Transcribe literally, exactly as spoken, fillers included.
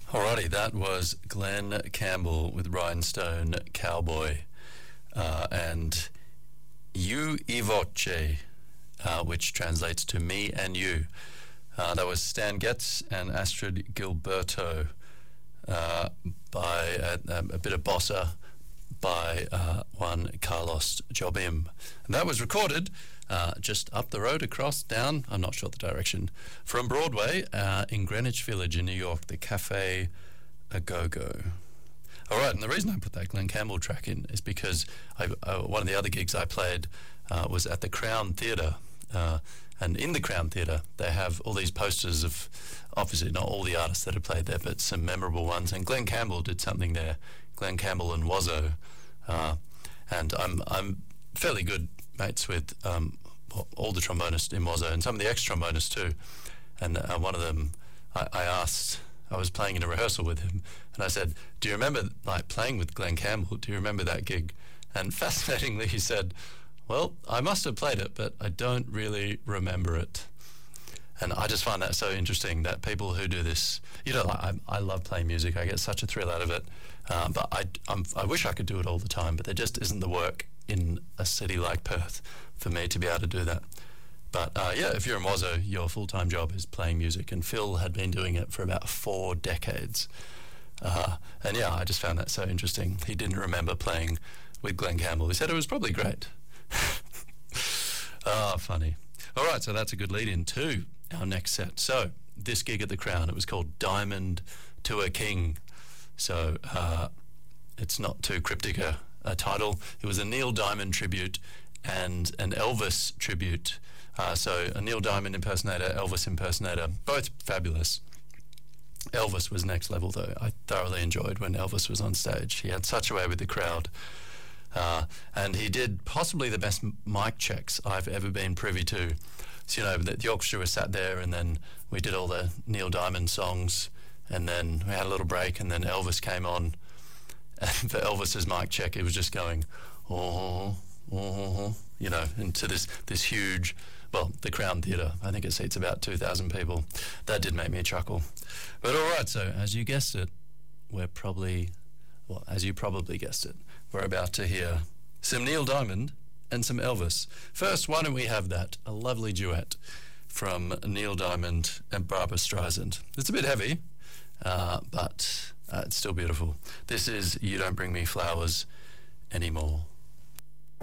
Alrighty, that was Glenn Campbell with Rhinestone Cowboy uh, and You e Voce, uh, which translates to Me and You. Uh, that was Stan Getz and Astrid Gilberto uh, by a, a bit of bossa by uh, one Carlos Jobim. And that was recorded uh, just up the road, across, down, I'm not sure the direction, from Broadway uh, in Greenwich Village in New York, the Cafe A Go-Go. All right, and the reason I put that Glenn Campbell track in is because I, uh, one of the other gigs I played uh, was at the Crown Theatre. Uh, and in the Crown Theatre, they have all these posters of, obviously not all the artists that have played there, but some memorable ones. And Glenn Campbell did something there, Glenn Campbell and Wazzo. Uh, and I'm I'm fairly good mates with um, all the trombonists in Wazzo and some of the ex-trombonists too. And uh, one of them, I, I asked, I was playing in a rehearsal with him, and I said, do you remember like playing with Glenn Campbell? Do you remember that gig? And fascinatingly, he said, well, I must have played it, but I don't really remember it. And I just find that so interesting that people who do this, you know, I, I love playing music. I get such a thrill out of it. Uh, but I, I'm, I wish I could do it all the time, but there just isn't the work in a city like Perth for me to be able to do that. But uh, yeah, if you're in Wazzo, your full-time job is playing music, and Phil had been doing it for about four decades. Uh, and yeah, I just found that so interesting. He didn't remember playing with Glenn Campbell. He said it was probably great. Ah, oh, funny. All right, so that's a good lead-in to our next set. So this gig at the Crown, it was called Diamond to a King. So uh, it's not too cryptic a, a title. It was a Neil Diamond tribute and an Elvis tribute. Uh, so a Neil Diamond impersonator, Elvis impersonator, both fabulous. Elvis was next level, though. I thoroughly enjoyed when Elvis was on stage. He had such a way with the crowd. Uh, and he did possibly the best m- mic checks I've ever been privy to. So, you know, the, the orchestra was sat there, and then we did all the Neil Diamond songs, and then we had a little break, and then Elvis came on. And for Elvis's mic check, it was just going, oh, oh, you know, into this, this huge, well, the Crown Theatre. I think it seats about two thousand people. That did make me chuckle. But all right, so as you guessed it, we're probably, well, as you probably guessed it, we're about to hear some Neil Diamond and some Elvis. First, why don't we have that, a lovely duet from Neil Diamond and Barbra Streisand. It's a bit heavy, uh, but uh, it's still beautiful. This is You Don't Bring Me Flowers Anymore.